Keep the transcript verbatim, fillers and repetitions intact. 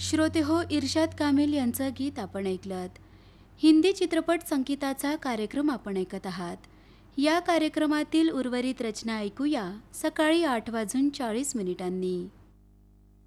श्रोते हो, इर्शाद कामिल यांचं गीत आपण ऐकलत. हिंदी चित्रपट संगीताचा कार्यक्रम आपण ऐकत आहात. या कार्यक्रमातील उर्वरित रचना ऐकूया सकाळी आठ वाजून चाळीस मिनिटांनी.